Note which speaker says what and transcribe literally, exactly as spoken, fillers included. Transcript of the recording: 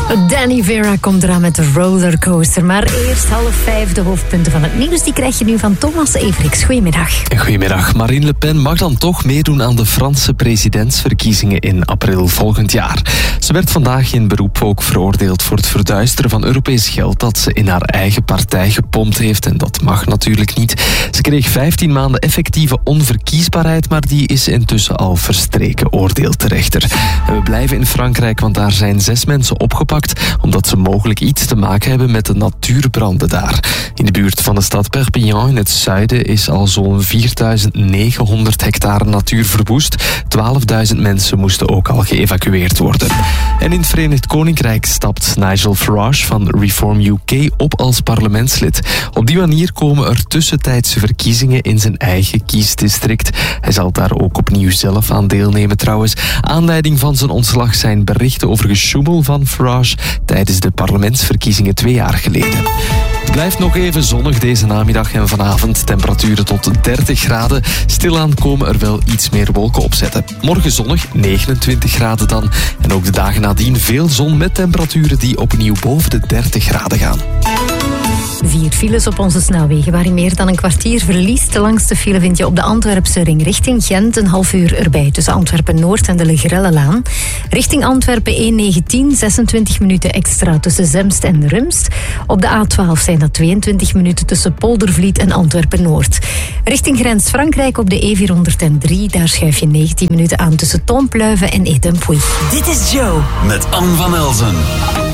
Speaker 1: Danny Vera komt eraan met de rollercoaster. Maar eerst half vijf de hoofdpunten van het nieuws. Die krijg je nu van Thomas Everiks. Goedemiddag.
Speaker 2: Goedemiddag. Marine Le Pen mag dan toch meedoen aan de Franse presidentsverkiezingen in april volgend jaar. Ze werd vandaag in beroep ook veroordeeld voor het verduisteren van Europees geld dat ze in haar eigen partij gepompt heeft. En dat mag natuurlijk niet. Ze kreeg vijftien maanden effectieve onverkiesbaarheid, maar die is intussen al verstreken, oordeelt de rechter. En we blijven in Frankrijk, want daar zijn zes mensen opgepakt omdat ze mogelijk iets te maken hebben met de natuurbranden daar. In de buurt van de stad Perpignan in het zuiden is al zo'n vierduizend negenhonderd hectare natuur verwoest. twaalfduizend mensen moesten ook al geëvacueerd worden. En in het Verenigd Koninkrijk stapt Nigel Farage van Reform U K op als parlementslid. Op die manier komen er tussentijdse verkiezingen in zijn eigen kiesdistrict. Hij zal daar ook opnieuw zelf aan deelnemen trouwens. Aanleiding van zijn ontslag zijn berichten over gesjoemel van Farage tijdens de parlementsverkiezingen twee jaar geleden. Het blijft nog even zonnig deze namiddag en vanavond. Temperaturen tot dertig graden. Stilaan komen er wel iets meer wolken opzetten. Morgen zonnig, negenentwintig graden dan. En ook de dagen nadien veel zon met temperaturen die opnieuw boven de dertig graden gaan.
Speaker 1: Vier files op onze snelwegen waarin meer dan een kwartier verliest. De langste file vind je op de Antwerpse ring richting Gent. Een half uur erbij tussen Antwerpen-Noord en de Legrellelaan. Richting Antwerpen één negentien, zesentwintig minuten extra tussen Zemst en Rumst. Op de A twaalf zijn dat tweeëntwintig minuten tussen Poldervliet en Antwerpen-Noord. Richting grens Frankrijk op de E vierhonderddrie. Daar schuif je negentien minuten aan tussen Tompluiven en Etempuy.
Speaker 3: Dit is Joe met Anne van Elzen.